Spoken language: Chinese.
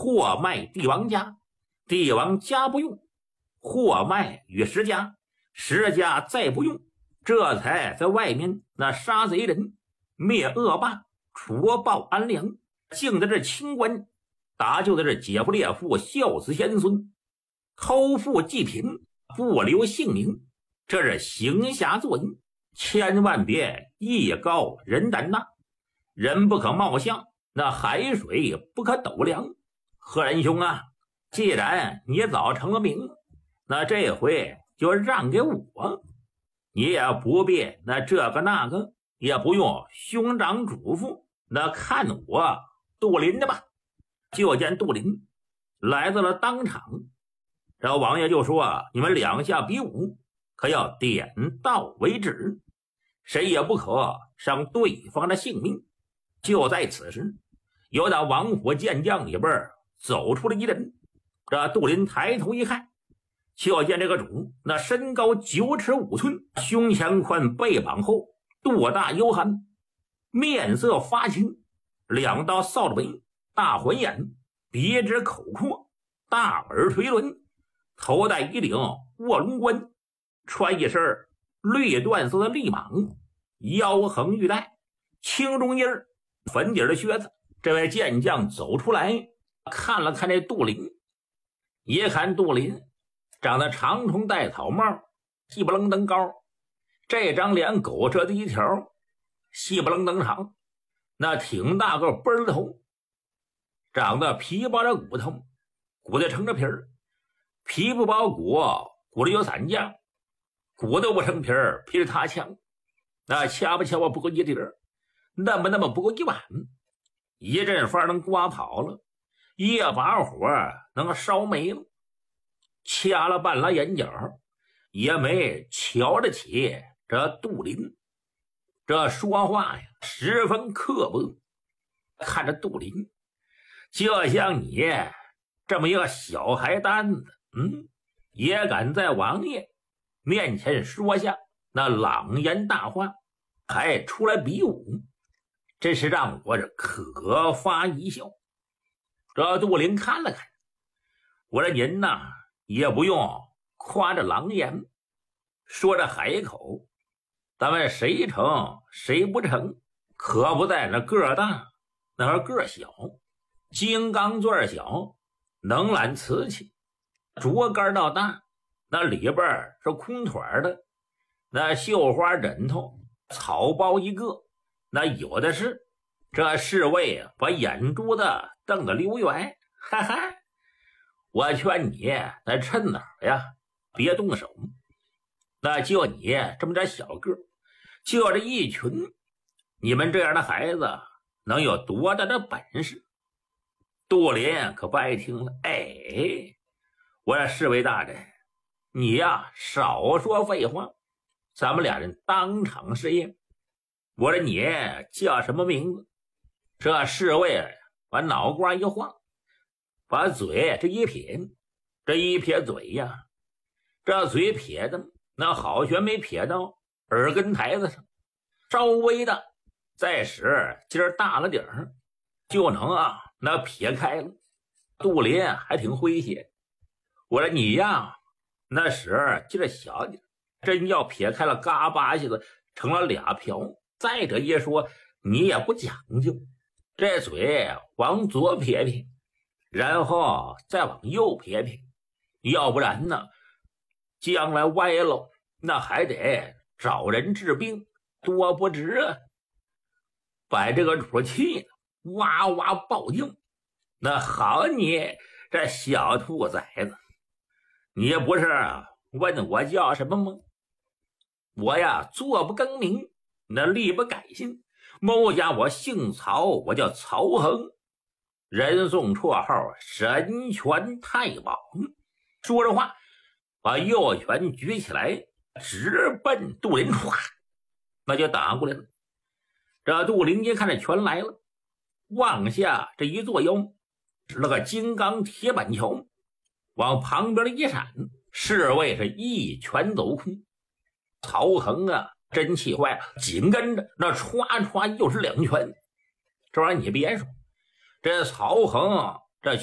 货卖帝王家，帝王家不用，货卖与石家，石家再不用，这才在外面那杀贼人，灭恶霸，除暴安良，敬的这清官，搭救的这姐夫烈父，孝子贤孙，偷富济贫，不留姓名，这是行侠作淫，千万别艺高人胆大，人不可貌相，那海水不可斗量。贺仁兄啊，既然你早成了名，那这回就让给我，你也不必那这个那个，也不用兄长嘱咐，那看我杜林的吧。就见杜林来到了当场，这王爷就说，你们两下比武，可要点到为止，谁也不可伤对方的性命。就在此时，有那王府健将里边走出了一人，这杜林抬头一看，就见这个主那身高9尺5寸，胸前宽背膀厚，肚大腰寒，面色发青，两道扫帚眉，大环眼，鼻直口阔，大耳垂轮，头戴一顶卧龙冠，穿一身绿缎色的立蟒，腰横玉带，青中衣儿，粉底的靴子。这位健将走出来，看了看这杜林，一看杜林长得长虫带草帽，细不楞登高，这张脸狗这的一条，细不楞登长，那挺大个奔儿头，长得皮包着骨头，骨头成着皮儿，皮不包骨，骨里有散架，骨头不成皮儿，皮里塌枪，那掐吧不够一粒儿，那么不够一碗，一阵风能刮跑了，一把火能烧没了，掐了半拉眼角，也没瞧得起这杜林。这说话呀十分刻薄，看着杜林就像你这么一个小孩蛋子，也敢在王爷面前说下那朗言大话，还出来比武，真是让我这可发一笑。这杜林看了看，我说您呐也不用夸着狼言，说着海口，咱们谁成谁不成，可不在那个大那个小，金刚钻小，能揽瓷器，竹竿到大，那里边是空团的，那绣花枕头草包一个，那有的是。这侍卫把眼珠子瞪得溜圆，哈哈，我劝你那趁早呀别动手，那就你这么点小个，就这一群，你们这样的孩子能有多大的本事？杜林可不爱听了，我说侍卫大人，你呀少说废话，咱们俩人当场试验。我说你叫什么名字？这侍卫把脑瓜一晃，把嘴这一撇，这一撇嘴呀，这嘴撇的那好悬没撇到耳根台子上，稍微的再使劲儿大了点儿，就能那撇开了。杜林还挺诙谐，我说你呀那使劲儿小点，真要撇开了，嘎巴下子成了俩瓢。再者一说，你也不讲究，这嘴往左撇撇，然后再往右撇撇，要不然呢将来歪了，那还得找人治病，多不值啊。把这个主气呢哇哇暴叫，那好你这小兔崽子，你不是问我叫什么吗？我呀坐不更名，那立不改姓，某家我姓曹，我叫曹恒，人送绰号神拳太保。说着话，把右拳举起来，直奔杜林，唰，那就打过来了。这杜林一看这拳来了，往下这一坐腰，使了个金刚铁板桥，往旁边一闪，侍卫是一拳走空。曹恒真气坏了，紧跟着那歘歘又是两拳。这玩意儿你别说，这曹恒